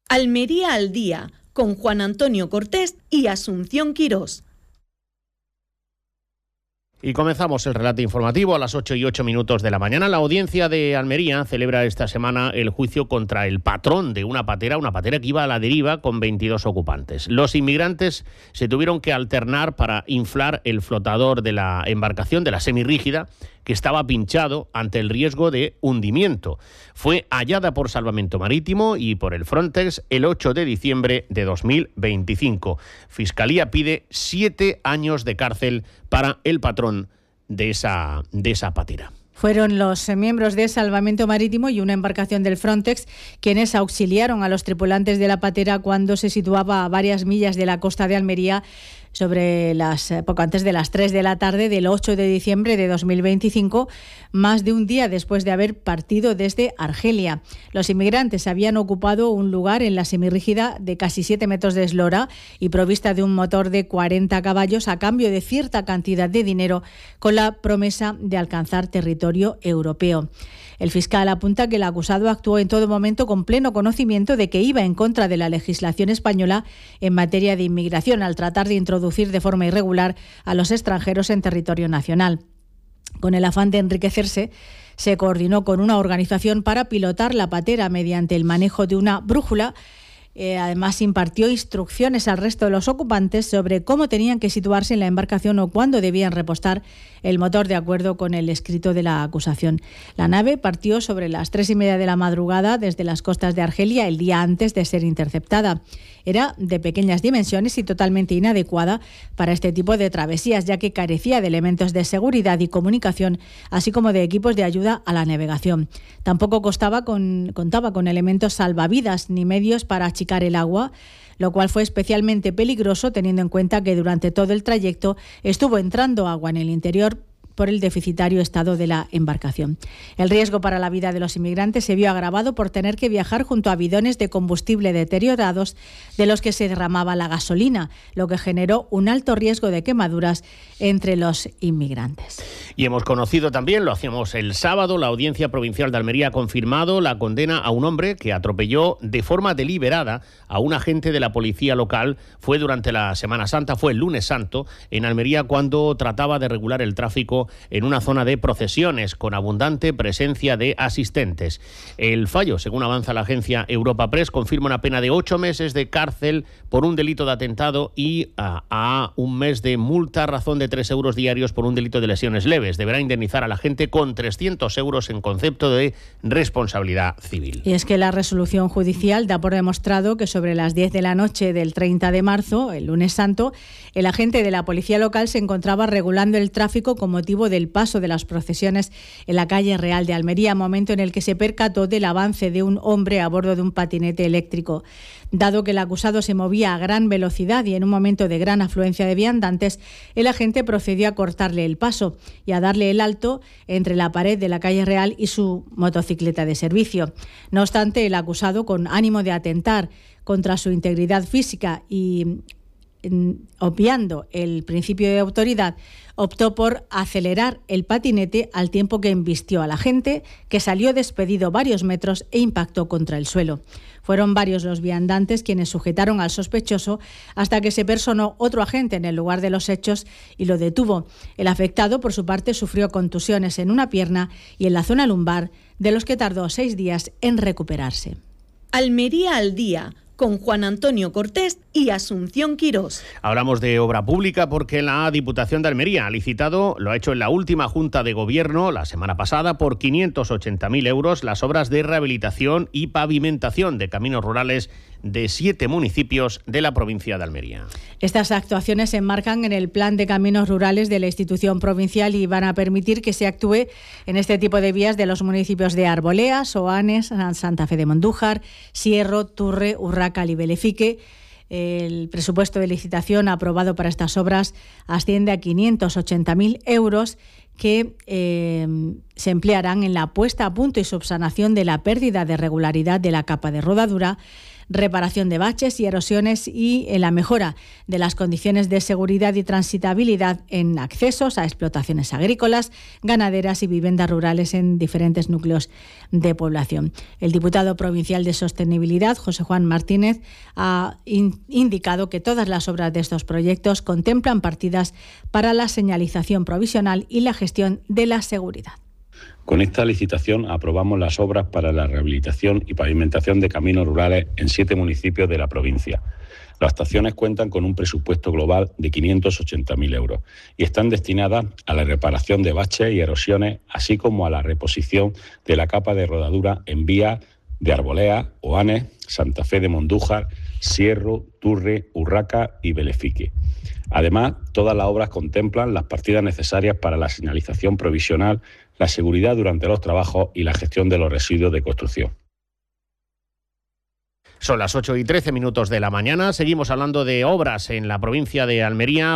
Almería al día, con Juan Antonio Cortés y Asunción Quirós. Y comenzamos el relato informativo a las 8:08 de la mañana. La audiencia de Almería celebra esta semana el juicio contra el patrón de una patera que iba a la deriva con 22 ocupantes. Los inmigrantes se tuvieron que alternar para inflar el flotador de la embarcación, de la semirrígida, que estaba pinchado ante el riesgo de hundimiento. Fue hallada por Salvamento Marítimo y por el Frontex el 8 de diciembre de 2025. Fiscalía pide 7 años de cárcel para el patrón de esa patera. Fueron los miembros de Salvamento Marítimo y una embarcación del Frontex quienes auxiliaron a los tripulantes de la patera cuando se situaba a varias millas de la costa de Almería poco antes de las 3 de la tarde del 8 de diciembre de 2025, más de un día después de haber partido desde Argelia. Los inmigrantes habían ocupado un lugar en la semirrígida de casi 7 metros de eslora y provista de un motor de 40 caballos a cambio de cierta cantidad de dinero, con la promesa de alcanzar territorio europeo. El fiscal apunta que el acusado actuó en todo momento con pleno conocimiento de que iba en contra de la legislación española en materia de inmigración al tratar de introducir de forma irregular a los extranjeros en territorio nacional. Con el afán de enriquecerse, se coordinó con una organización para pilotar la patera mediante el manejo de una brújula. Además, impartió instrucciones al resto de los ocupantes sobre cómo tenían que situarse en la embarcación o cuándo debían repostar el motor de acuerdo con el escrito de la acusación. La nave partió sobre las 3:30 de la madrugada desde las costas de Argelia el día antes de ser interceptada. Era de pequeñas dimensiones y totalmente inadecuada para este tipo de travesías, ya que carecía de elementos de seguridad y comunicación, así como de equipos de ayuda a la navegación. Tampoco contaba con elementos salvavidas ni medios para achicar el agua, lo cual fue especialmente peligroso teniendo en cuenta que durante todo el trayecto estuvo entrando agua en el interior por el deficitario estado de la embarcación. El riesgo para la vida de los inmigrantes se vio agravado por tener que viajar junto a bidones de combustible deteriorados de los que se derramaba la gasolina, lo que generó un alto riesgo de quemaduras entre los inmigrantes. Y hemos conocido también, lo hacíamos el sábado, la Audiencia Provincial de Almería ha confirmado la condena a un hombre que atropelló de forma deliberada a un agente de la policía local. Fue durante la Semana Santa, fue el lunes santo, en Almería, cuando trataba de regular el tráfico en una zona de procesiones con abundante presencia de asistentes. El fallo, según avanza la agencia Europa Press, confirma una pena de 8 meses de cárcel por un delito de atentado y a un mes de multa a razón de 3 euros diarios por un delito de lesiones leves. Deberá indemnizar a la gente con 300 euros en concepto de responsabilidad civil. Y es que la resolución judicial da por demostrado que sobre las 10 de la noche del 30 de marzo, el lunes santo, el agente de la policía local se encontraba regulando el tráfico con motivo del paso de las procesiones en la calle Real de Almería, momento en el que se percató del avance de un hombre a bordo de un patinete eléctrico. Dado que el acusado se movía a gran velocidad y en un momento de gran afluencia de viandantes, el agente procedió a cortarle el paso y a darle el alto entre la pared de la calle Real y su motocicleta de servicio. No obstante, el acusado, con ánimo de atentar contra su integridad física y obviando el principio de autoridad, optó por acelerar el patinete al tiempo que embistió a la gente, que salió despedido varios metros e impactó contra el suelo. Fueron varios los viandantes quienes sujetaron al sospechoso hasta que se personó otro agente en el lugar de los hechos y lo detuvo. El afectado, por su parte, sufrió contusiones en una pierna y en la zona lumbar, de los que tardó 6 días en recuperarse. Almería al día, con Juan Antonio Cortés y Asunción Quirós. Hablamos de obra pública porque la Diputación de Almería ha licitado, lo ha hecho en la última Junta de Gobierno la semana pasada, por 580.000 euros las obras de rehabilitación y pavimentación de caminos rurales de 7 municipios de la provincia de Almería. Estas actuaciones se enmarcan en el Plan de Caminos Rurales de la institución provincial y van a permitir que se actúe en este tipo de vías de los municipios de Arbolea, Soanes, Santa Fe de Mondújar, Sierro, Turre, Urracal y Belefique. El presupuesto de licitación aprobado para estas obras asciende a 580.000 euros que se emplearán en la puesta a punto y subsanación de la pérdida de regularidad de la capa de rodadura, reparación de baches y erosiones y en la mejora de las condiciones de seguridad y transitabilidad en accesos a explotaciones agrícolas, ganaderas y viviendas rurales en diferentes núcleos de población. El diputado provincial de Sostenibilidad, José Juan Martínez, ha indicado que todas las obras de estos proyectos contemplan partidas para la señalización provisional y la gestión de la seguridad. Con esta licitación aprobamos las obras para la rehabilitación y pavimentación de caminos rurales en 7 municipios de la provincia. Las actuaciones cuentan con un presupuesto global de 580.000 euros y están destinadas a la reparación de baches y erosiones, así como a la reposición de la capa de rodadura en vías de Arbolea, Oanes, Santa Fe de Mondújar, Sierro, Turre, Urraca y Belefique. Además, todas las obras contemplan las partidas necesarias para la señalización provisional, la seguridad durante los trabajos y la gestión de los residuos de construcción. Son las 8:13 de la mañana. Seguimos hablando de obras en la provincia de Almería.